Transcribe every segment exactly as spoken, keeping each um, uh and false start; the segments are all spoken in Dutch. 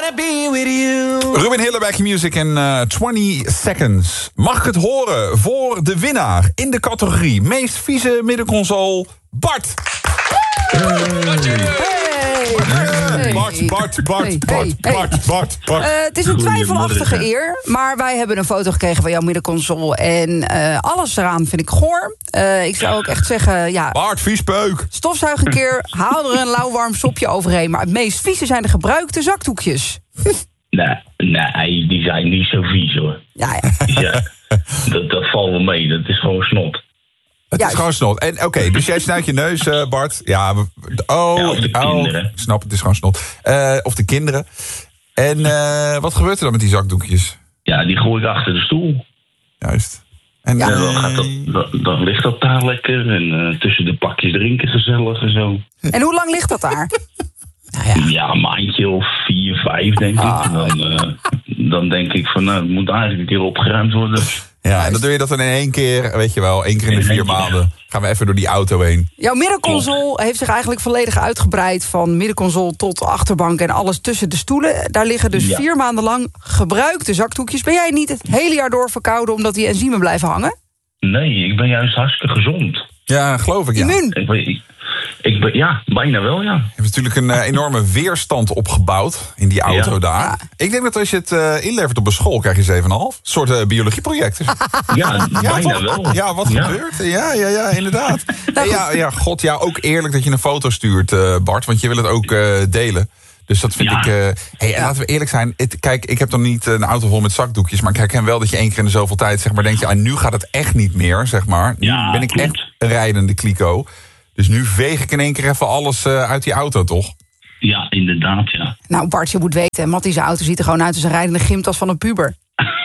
wanna be with you. Ruben Hille bij Q-Music in uh, twintig seconds. Mag ik het horen voor de winnaar in de categorie meest vieze middenconsole, Bart. Hey. Hey. Bart, Bart, Bart, Hey, Bart, hey, Bart, Bart, Bart, Bart. Uh, het is een twijfelachtige eer, maar wij hebben een foto gekregen van jouw middenconsole. En uh, alles eraan vind ik goor. Uh, ik zou ook echt zeggen, ja, Bart, viespeuk. stofzuig een keer, haal er een lauwwarm sopje overheen. Maar het meest vieze zijn de gebruikte zakdoekjes. Nee, nee, die zijn niet zo vies hoor. Ja, ja. Ja, dat, dat valt wel mee, dat is gewoon snot. Het Juist. is gewoon snot. En oké, okay, dus jij snuit je neus, uh, Bart. Ja, we- oh, Ja, of de oh, kinderen. ik snap, het is gewoon snot. Uh, of de kinderen. En uh, wat gebeurt er dan met die zakdoekjes? Ja, die gooi ik achter de stoel. Juist. En, Ja. En dan, gaat dat, dan, dan ligt dat daar lekker. En uh, tussen de pakjes drinken gezellig en zo. En hoe lang ligt dat daar? Nou ja. Ja, een maandje of vier, vijf denk ik. Ah. En dan, uh, dan denk ik van, nou, het moet eigenlijk een keer opgeruimd worden. ja, en dan doe je dat dan in één keer, weet je wel, één keer in de In één vier keer, maanden. Gaan we even door die auto heen. Jouw middenconsole heeft zich eigenlijk volledig uitgebreid. Van middenconsole tot achterbank en alles tussen de stoelen. Daar liggen dus Ja. vier maanden lang gebruikte zakdoekjes. Ben jij niet het hele jaar door verkouden omdat die enzymen blijven hangen? Nee, ik ben juist hartstikke gezond. Ja, geloof ik, ja. Je Immuun. Ik ben, ik, ik ben, ja, bijna wel, ja. hebt natuurlijk een uh, enorme weerstand opgebouwd in die auto Ja. daar. Ja. Ik denk dat als je het uh, inlevert op een school, krijg je zeven komma vijf. Een soort uh, biologieproject. is het. Ja, bijna toch? wel. Ja, wat gebeurt er? Ja, ja, ja, inderdaad. En ja, ja, god, ja, ook eerlijk dat je een foto stuurt, uh, Bart. Want je wil het ook uh, delen. Dus dat vind Ja. ik... Uh, hey, en laten we eerlijk zijn. Het, kijk, ik heb dan niet een auto vol met zakdoekjes. Maar ik herken wel dat je één keer in de zoveel tijd... zeg maar, denk je, ah, nu gaat het echt niet meer, zeg maar. Nu Ja, ben ik klopt. echt een rijdende kliko. Dus nu veeg ik in één keer even alles uh, uit die auto, toch? Ja, inderdaad, ja. Nou, Bart, je moet weten, Mattie zijn auto ziet er gewoon uit als een rijdende gymtas van een puber.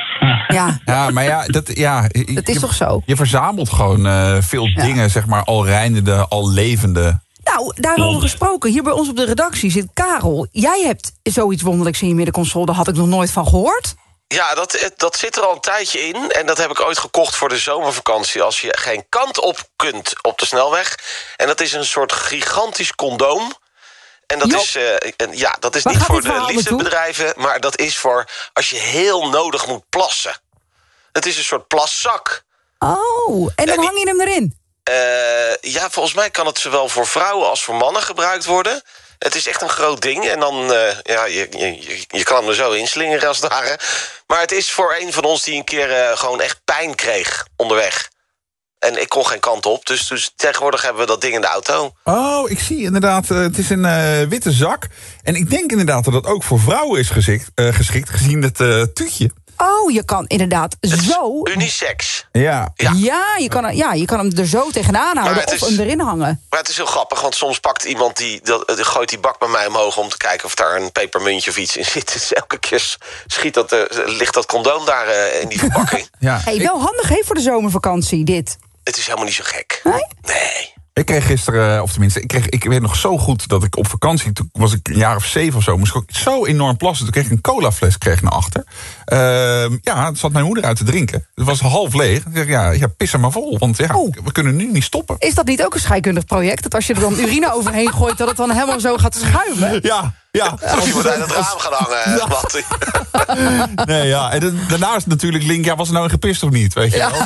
Ja, Ja, maar ja, dat, ja, dat is je, toch zo? je verzamelt gewoon uh, veel Ja. dingen, zeg maar, al rijdende, al levende. Nou, daarover gesproken, hier bij ons op de redactie zit Karel. Jij hebt zoiets wonderlijks in je middenconsole, daar had ik nog nooit van gehoord. Ja, dat, dat zit er al een tijdje in. En dat heb ik ooit gekocht voor de zomervakantie. Als je geen kant op kunt op de snelweg. En dat is een soort gigantisch condoom. En dat Jo. is, uh, en ja, dat is Waar niet gaat voor dit de verhaal liefdesbedrijven. Maar dat is voor als je heel nodig moet plassen. Het is een soort plaszak. Oh, en dan En die- hang je hem erin. Uh, ja, volgens mij kan het zowel voor vrouwen als voor mannen gebruikt worden. Het is echt een groot ding. En dan, uh, ja, je, je, je kan hem er zo inslingeren als het ware. Maar het is voor een van ons die een keer uh, gewoon echt pijn kreeg onderweg. En ik kon geen kant op. Dus, dus tegenwoordig hebben we dat ding in de auto. Oh, ik zie inderdaad, uh, het is een uh, witte zak. En ik denk inderdaad dat dat ook voor vrouwen is geschikt, uh, geschikt gezien het uh, tuutje. Oh, je kan inderdaad zo... Unisex. Ja. Ja. Ja, je kan, ja, je kan hem er zo tegenaan houden het of is- hem erin hangen. Maar het is heel grappig, want soms pakt iemand die, dat, die gooit die bak bij mij omhoog om te kijken of daar een pepermuntje of iets in zit. Dus elke keer schiet dat, uh, ligt dat condoom daar uh, in die verpakking. Ja. Hey, ik, wel handig hè, voor de zomervakantie, dit. Het is helemaal niet zo gek. Nee? Nee. ik kreeg gisteren, of tenminste, ik, kreeg, ik weet nog zo goed dat ik op vakantie, toen was ik een jaar of zeven of zo, moest ik ook zo enorm plassen. Toen kreeg ik een colafles kreeg ik naar achter. Uh, ja, het zat mijn moeder uit te drinken. Het was half leeg. Ik zeg, ja, ja, pis er maar vol, want ja, Oh. we kunnen nu niet stoppen. Is dat niet ook een scheikundig project? Dat als je er dan urine overheen gooit, dat het dan helemaal zo gaat schuimen? Ja, ja. Als je wordt uit het raam gaan hangen, wat. Nee, ja. En dan- daarnaast natuurlijk link, ja, was er nou een gepist of niet, weet je wel?